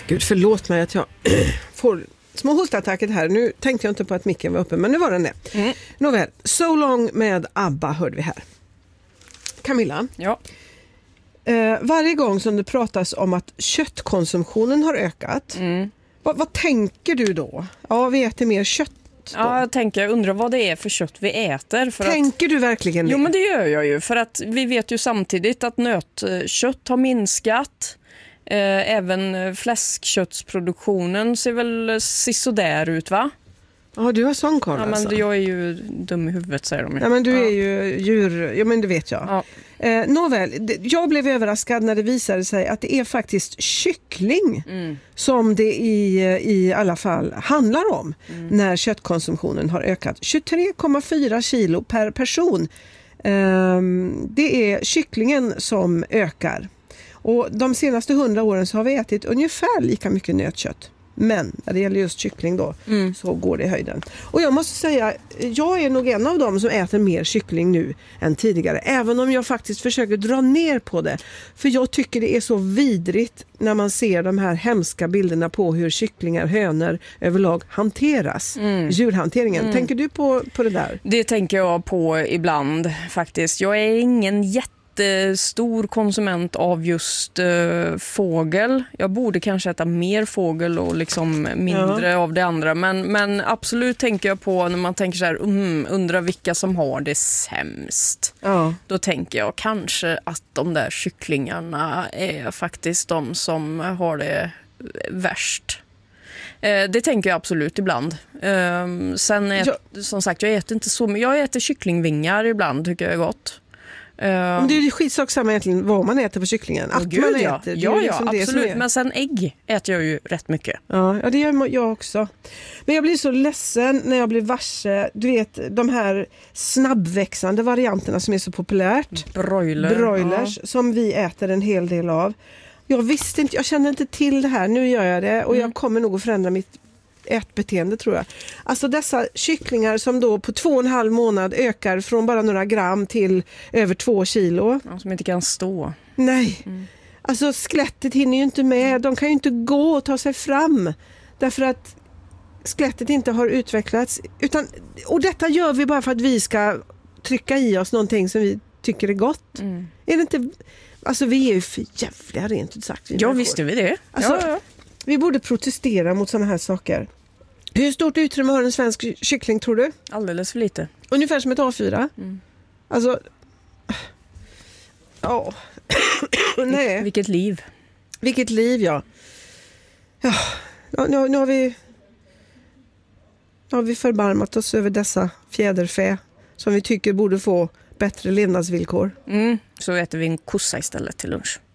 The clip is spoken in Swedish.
Gud, förlåt mig att jag får små hostattacker här. Nu tänkte jag inte på att micken var uppe, men nu var den det. Nåväl, So Long med ABBA hörde vi här. Camilla? Ja. Varje gång som det pratas om att köttkonsumtionen har ökat, vad tänker du då? Ja, vi äter mer kött. Ja, jag undrar vad det är för kött vi äter. Tänker du verkligen det? Jo, men det gör jag ju. För att vi vet ju samtidigt att nötkött har minskat. Även fläskköttsproduktionen ser väl sisådär ut, va? Ja, du har sån koll men alltså. Jag är ju dum i huvudet, säger de. Ja, men du är ju djur... Ja, men det vet jag. Ja. Nåväl, jag blev överraskad när det visade sig att det är faktiskt kyckling som det i alla fall handlar om när köttkonsumtionen har ökat. 23,4 kilo per person. Det är kycklingen som ökar. Och de senaste 100 åren så har vi ätit ungefär lika mycket nötkött. Men när det gäller just kyckling då så går det i höjden. Och jag måste säga, jag är nog en av dem som äter mer kyckling nu än tidigare. Även om jag faktiskt försöker dra ner på det. För jag tycker det är så vidrigt när man ser de här hemska bilderna på hur kycklingar, hönor överlag hanteras. Djurhanteringen. Tänker du på det där? Det tänker jag på ibland faktiskt. Jag är ingen stor konsument av just fågel. Jag borde kanske äta mer fågel och liksom mindre av det andra. Men absolut tänker jag på när man tänker så här, undrar vilka som har det sämst. Ja. Då tänker jag kanske att de där kycklingarna är faktiskt de som har det värst. Det tänker jag absolut ibland. Sen som sagt, jag äter inte så mycket. Jag äter kycklingvingar ibland, tycker jag är gott. Men det är ju skitsak samma egentligen vad man äter på kycklingen. Att man äter. Ja, liksom absolut. Men sen ägg äter jag ju rätt mycket. Ja, det gör jag också. Men jag blir så ledsen när jag blir varse, du vet, de här snabbväxande varianterna som är så populärt. Broilers, som vi äter en hel del av. Jag kände inte till det här, nu gör jag det. Och jag kommer nog att förändra mitt ätbeteende, tror jag. Alltså dessa kycklingar som då på 2,5 månad ökar från bara några gram till över 2 kilo. Ja, som inte kan stå. Nej. Alltså skelettet hinner ju inte med. De kan ju inte gå och ta sig fram. Därför att skelettet inte har utvecklats. Och detta gör vi bara för att vi ska trycka i oss någonting som vi tycker är gott. Är det inte... Alltså vi är ju för jävliga rent ut sagt. Ja, visste vi det. Alltså, vi borde protestera mot sådana här saker. Hur stort utrymme har en svensk kyckling, tror du? Alldeles för lite. Ungefär som ett A4. Alltså... Ja. Nej. Vilket liv. Vilket liv, ja. Ja, nu har vi förbarmat oss över dessa fjäderfä som vi tycker borde få bättre levnadsvillkor. Så äter vi en kossa istället till lunch.